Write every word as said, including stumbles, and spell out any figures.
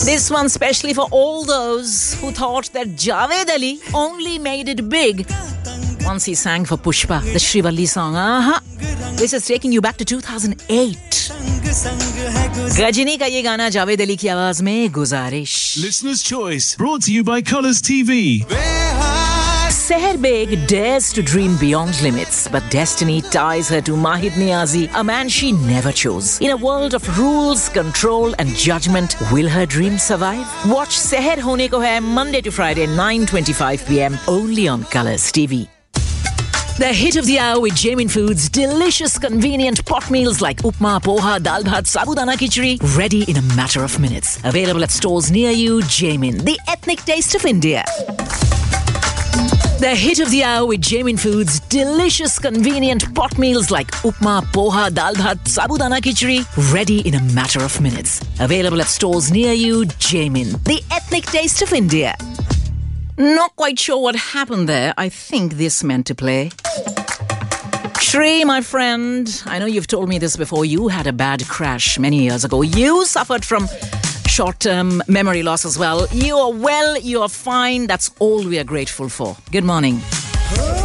This one specially for all those who thought that Javed Ali only made it big once he sang for Pushpa, the Shrivalli song. Uh-huh. This is taking you back to two thousand eight. Gajini ka ye gana Javed Ali ki आवाज में गुजारिश. Listener's Choice, brought to you by Colours T V. Seher Beg dares to dream beyond limits, but destiny ties her to Mahid Niazi, a man she never chose. In a world of rules, control and judgment, will her dream survive? Watch Seher Hone Ko Hai Monday to Friday, nine twenty-five p.m. only on Colours T V. The hit of the hour with Jamin Foods. Delicious, convenient pot meals like upma, poha, dal bhat, sabudana khichdi. Ready in a matter of minutes. Available at stores near you. Jamin, the ethnic taste of India. The hit of the hour with Jamin Foods. Delicious, convenient pot meals like upma, poha, dal bhat, sabudana khichdi. Ready in a matter of minutes. Available at stores near you. Jamin, the ethnic taste of India. Not quite sure what happened there. I think this meant to play. Shri, my friend, I know you've told me this before. You had a bad crash many years ago. You suffered from short-term memory loss as well. You are well, you are fine. That's all we are grateful for. Good morning.